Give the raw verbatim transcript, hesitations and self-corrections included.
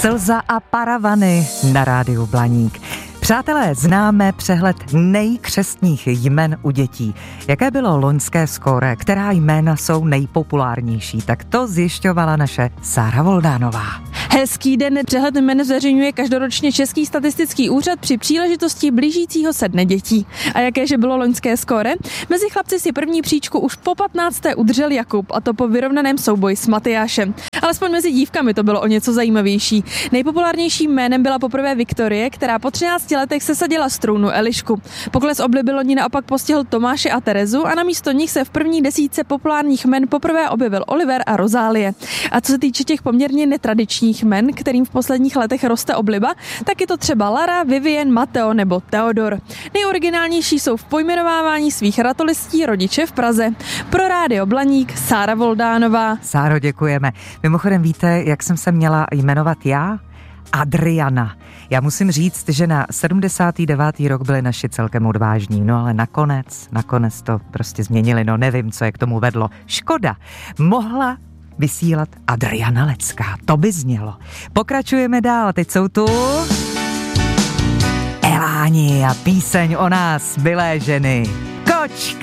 Slza a paravany na rádiu Blaník. Přátelé, známe přehled nejkřestních jmen u dětí. Jaké bylo loňské skóre, která jména jsou nejpopulárnější? Tak to zjišťovala naše Sára Voldánová. Hezký den, přehled jmen zveřejňuje každoročně Český statistický úřad při příležitosti blížícího se dne dětí. A jakéže bylo loňské skóre? Mezi chlapci si první příčku už po patnácté udržel Jakub, a to po vyrovnaném souboji s Matyášem. Alespoň mezi dívkami to bylo o něco zajímavější. Nejpopulárnějším jménem byla poprvé Viktorie, která po třinácti letech sesadila z trůnu Elišku. Pokles obliby loni naopak postihl Tomáše a Terezu a namísto nich se v první desítce populárních jmen poprvé objevil Oliver a Rozálie. A co se týče těch poměrně netradičních jmen, kterým v posledních letech roste obliba, tak je to třeba Lara, Vivien, Mateo nebo Theodor. Nejoriginálnější jsou v pojmenovávání svých ratolistí rodiče v Praze. Pro rádio Blaník Sára Voldánová. Sáro, děkujeme. Mimochodem víte, jak jsem se měla jmenovat já? Adriana. Já musím říct, že na sedmdesátý devátý rok byli naši celkem odvážní, no ale nakonec, nakonec to prostě změnili, no nevím, co je k tomu vedlo. Škoda. Mohla vysílat Adriana Lecká, to by znělo. Pokračujeme dál, teď jsou tu Eláni a píseň o nás, milé ženy. Kočka!